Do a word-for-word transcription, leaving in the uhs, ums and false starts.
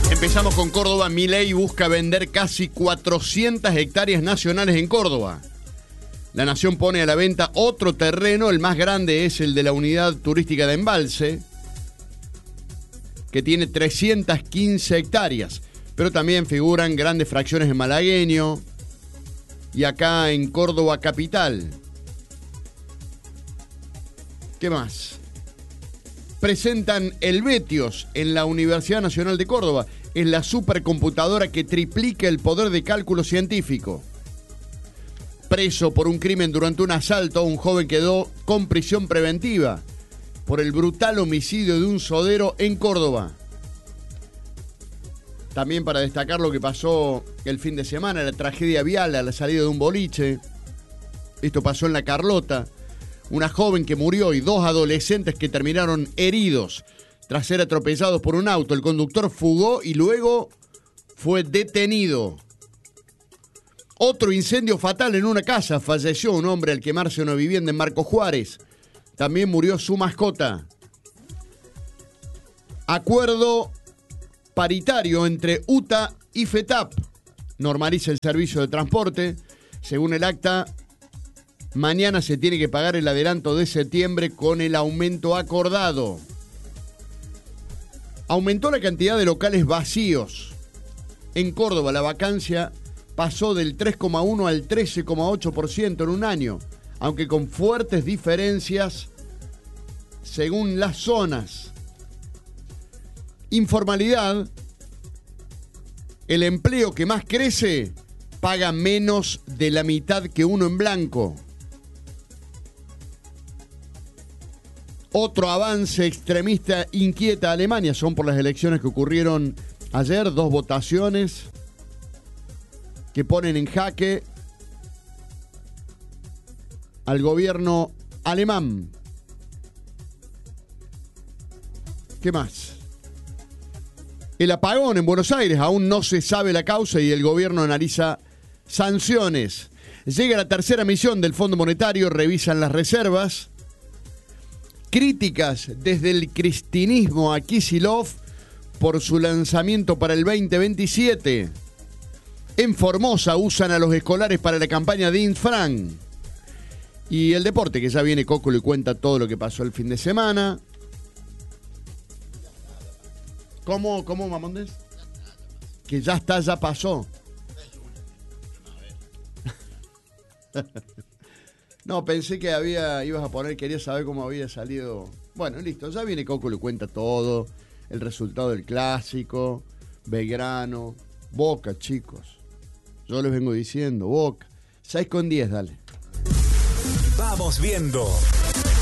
Empezamos con Córdoba. Milei busca vender casi cuatrocientas hectáreas nacionales en Córdoba. La Nación pone a la venta otro terreno, el más grande es el de la unidad turística de Embalse, que tiene trescientas quince hectáreas, pero también figuran grandes fracciones en Malagueño y acá en Córdoba capital. ¿Qué más? Presentan el Betios en la Universidad Nacional de Córdoba. Es la supercomputadora que triplica el poder de cálculo científico. Preso por un crimen durante un asalto, un joven quedó con prisión preventiva por el brutal homicidio de un sodero en Córdoba. También para destacar lo que pasó el fin de semana, la tragedia vial a la salida de un boliche. Esto pasó en La Carlota. Una joven que murió y dos adolescentes que terminaron heridos tras ser atropellados por un auto. El conductor fugó y luego fue detenido. Otro incendio fatal en una casa. Falleció un hombre al quemarse una vivienda en Marcos Juárez. También murió su mascota. Acuerdo paritario entre U T A y FETAP. Normaliza el servicio de transporte. Según el acta, mañana se tiene que pagar el adelanto de septiembre con el aumento acordado. Aumentó la cantidad de locales vacíos. En Córdoba la vacancia pasó del tres coma uno al trece coma ocho por ciento en un año, aunque con fuertes diferencias según las zonas. Informalidad. El empleo que más crece paga menos de la mitad que uno en blanco. Otro avance extremista inquieta a Alemania. Son por las elecciones que ocurrieron ayer, dos votaciones que ponen en jaque al gobierno alemán. ¿Qué más? El apagón en Buenos Aires, aún no se sabe la causa y el gobierno analiza sanciones. Llega la tercera misión del Fondo Monetario, revisan las reservas. Críticas desde el cristinismo a Kicillof por su lanzamiento para el veinte veintisiete. En Formosa usan a los escolares para la campaña de Infran. Y el deporte, que ya viene Coco y cuenta todo lo que pasó el fin de semana. ¿Cómo, cómo, Mamondes? Que ya está, ya pasó. No, pensé que había, ibas a poner, quería saber cómo había salido. Bueno, listo, ya viene Coco, le cuenta todo. El resultado del clásico, Belgrano, Boca, chicos. Yo les vengo diciendo, Boca. seis con diez, dale. Vamos viendo.